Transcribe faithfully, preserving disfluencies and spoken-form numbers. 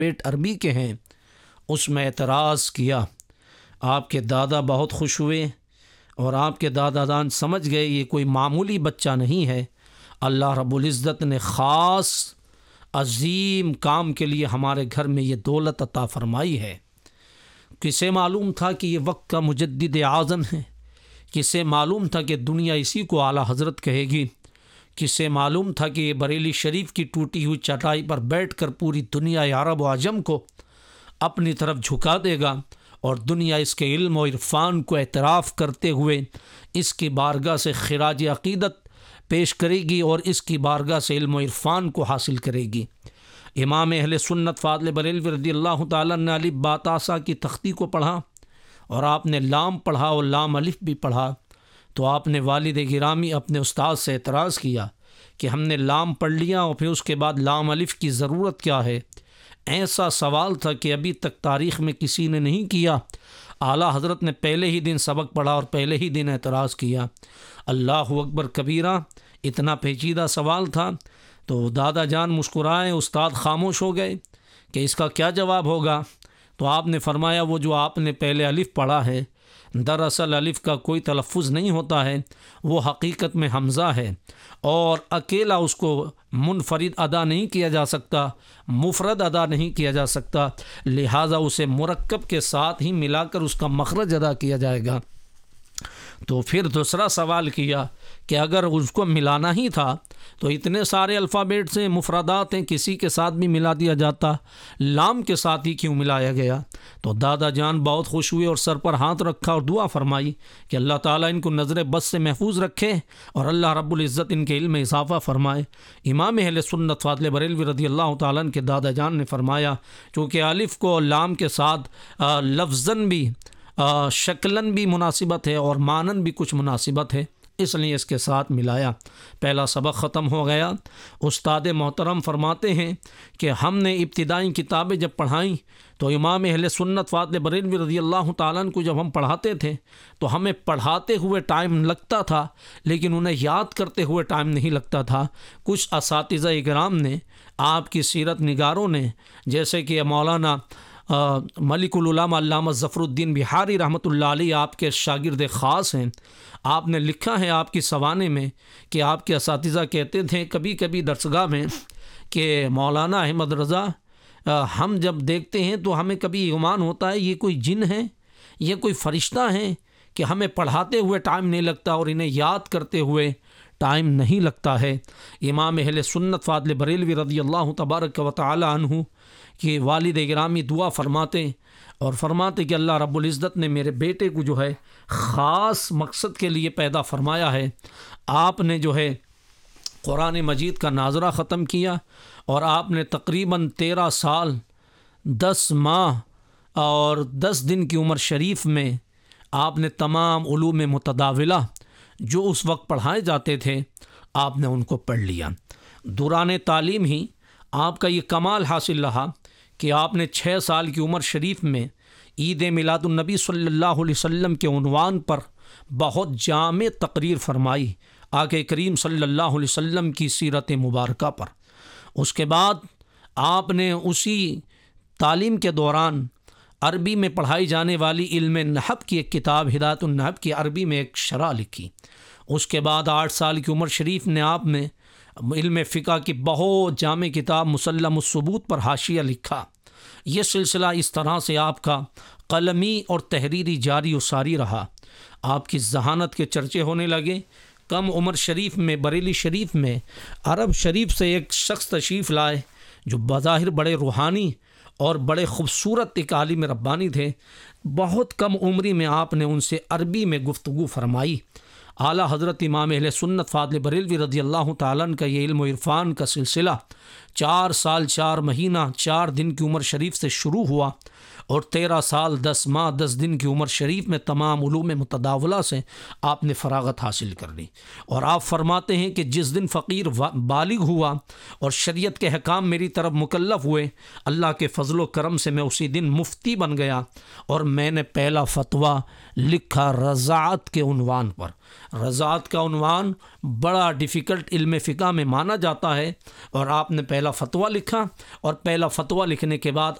پیٹ عربی کے ہیں، اس میں اعتراض کیا۔ آپ کے دادا بہت خوش ہوئے اور آپ کے دادا دان سمجھ گئے یہ کوئی معمولی بچہ نہیں ہے، اللہ رب العزت نے خاص عظیم کام کے لیے ہمارے گھر میں یہ دولت عطا فرمائی ہے۔ کسے معلوم تھا کہ یہ وقت کا مجدد اعظم ہے؟ کسے معلوم تھا کہ دنیا اسی کو اعلیٰ حضرت کہے گی؟ کسے معلوم تھا کہ یہ بریلی شریف کی ٹوٹی ہوئی چٹائی پر بیٹھ کر پوری دنیا عرب و عجم کو اپنی طرف جھکا دے گا اور دنیا اس کے علم و عرفان کو اعتراف کرتے ہوئے اس کی بارگاہ سے خراج عقیدت پیش کرے گی اور اس کی بارگاہ سے علم و عرفان کو حاصل کرے گی؟ امام اہل سنت فاضل بریلوی رضی اللہ تعالیٰ نے الف با تا سا کی تختی کو پڑھا اور آپ نے لام پڑھا اور لام الف بھی پڑھا، تو آپ نے والد گرامی اپنے استاد سے اعتراض کیا کہ ہم نے لام پڑھ لیا اور پھر اس کے بعد لام الف کی ضرورت کیا ہے؟ ایسا سوال تھا کہ ابھی تک تاریخ میں کسی نے نہیں کیا۔ اعلیٰ حضرت نے پہلے ہی دن سبق پڑھا اور پہلے ہی دن اعتراض کیا۔ اللہ اکبر کبیرہ، اتنا پیچیدہ سوال تھا تو دادا جان مسکرائے، استاد خاموش ہو گئے کہ اس کا کیا جواب ہوگا؟ تو آپ نے فرمایا وہ جو آپ نے پہلے الف پڑھا ہے دراصل الف کا کوئی تلفظ نہیں ہوتا ہے، وہ حقیقت میں حمزہ ہے اور اکیلا اس کو منفرد ادا نہیں کیا جا سکتا، مفرد ادا نہیں کیا جا سکتا، لہٰذا اسے مرکب کے ساتھ ہی ملا کر اس کا مخرج ادا کیا جائے گا۔ تو پھر دوسرا سوال کیا کہ اگر اس کو ملانا ہی تھا تو اتنے سارے الفابیٹس ہیں، مفردات ہیں، کسی کے ساتھ بھی ملا دیا جاتا، لام کے ساتھ ہی کیوں ملایا گیا؟ تو دادا جان بہت خوش ہوئے اور سر پر ہاتھ رکھا اور دعا فرمائی کہ اللہ تعالیٰ ان کو نظر بد سے محفوظ رکھے اور اللہ رب العزت ان کے علم میں اضافہ فرمائے۔ امام اہل سنت فاضل بریلوی رضی اللہ تعالیٰ عنہ کے دادا جان نے فرمایا چونکہ الف کو لام کے ساتھ لفظاً بھی شکلاً بھی مناسبت ہے اور معناً بھی کچھ مناسبت ہے، اس لیے اس کے ساتھ ملایا۔ پہلا سبق ختم ہو گیا۔ استاد محترم فرماتے ہیں کہ ہم نے ابتدائی کتابیں جب پڑھائیں تو امام اہل سنت فاضل بریلوی رضی اللہ تعالیٰ عنہ کو جب ہم پڑھاتے تھے تو ہمیں پڑھاتے ہوئے ٹائم لگتا تھا لیکن انہیں یاد کرتے ہوئے ٹائم نہیں لگتا تھا۔ کچھ اساتذہ اکرام نے، آپ کی سیرت نگاروں نے، جیسے کہ مولانا ملک العلماء علامہ ظفر الدین بہاری رحمۃ اللہ علیہ آپ کے شاگرد خاص ہیں، آپ نے لکھا ہے آپ کی سوانے میں کہ آپ کے اساتذہ کہتے تھے کبھی کبھی درسگاہ میں کہ مولانا احمد رضا ہم جب دیکھتے ہیں تو ہمیں کبھی گمان ہوتا ہے یہ کوئی جن ہے، یہ کوئی فرشتہ ہیں کہ ہمیں پڑھاتے ہوئے ٹائم نہیں لگتا اور انہیں یاد کرتے ہوئے ٹائم نہیں لگتا ہے۔ امام اہل سنت فاضل بریلوی رضی اللہ تبارک و تعالی عنہ کہ والد گرامی دعا فرماتے اور فرماتے کہ اللہ رب العزت نے میرے بیٹے کو جو ہے خاص مقصد کے لیے پیدا فرمایا ہے۔ آپ نے جو ہے قرآن مجید کا ناظرہ ختم کیا اور آپ نے تقریباً تیرہ سال دس ماہ اور دس دن کی عمر شریف میں آپ نے تمام علوم متداولہ جو اس وقت پڑھائے جاتے تھے آپ نے ان کو پڑھ لیا۔ دوران تعلیم ہی آپ کا یہ کمال حاصل رہا کہ آپ نے چھ سال کی عمر شریف میں عید میلاد النبی صلی اللہ علیہ وسلم کے عنوان پر بہت جامع تقریر فرمائی آقا کریم صلی اللہ علیہ وسلم کی سیرت مبارکہ پر۔ اس کے بعد آپ نے اسی تعلیم کے دوران عربی میں پڑھائی جانے والی علم نحو کی ایک کتاب ہدایت النحو کی عربی میں ایک شرح لکھی۔ اس کے بعد آٹھ سال کی عمر شریف نے آپ نے علم فقہ کی بہت جامع کتاب مسلم الثبوت پر حاشیہ لکھا۔ یہ سلسلہ اس طرح سے آپ کا قلمی اور تحریری جاری و ساری رہا۔ آپ کی ذہانت کے چرچے ہونے لگے۔ کم عمر شریف میں بریلی شریف میں عرب شریف سے ایک شخص تشریف لائے جو بظاہر بڑے روحانی اور بڑے خوبصورت ایک عالم ربانی تھے۔ بہت کم عمری میں آپ نے ان سے عربی میں گفتگو فرمائی۔ اعلیٰ حضرت امام اہل سنت فاضل بریلوی رضی اللہ تعالیٰ عنہ کا یہ علم و عرفان کا سلسلہ چار سال چار مہینہ چار دن کی عمر شریف سے شروع ہوا اور تیرہ سال دس ماہ دس دن کی عمر شریف میں تمام علوم متداولہ سے آپ نے فراغت حاصل کر لی۔ اور آپ فرماتے ہیں کہ جس دن فقیر بالغ ہوا اور شریعت کے احکام میری طرف مکلف ہوئے، اللہ کے فضل و کرم سے میں اسی دن مفتی بن گیا اور میں نے پہلا فتویٰ لکھا رضاعت کے عنوان پر۔ رضاعت کا عنوان بڑا ڈیفیکلٹ علم فقہ میں مانا جاتا ہے اور آپ نے پہلا پہلا فتویٰ لکھا اور پہلا فتویٰ لکھنے کے بعد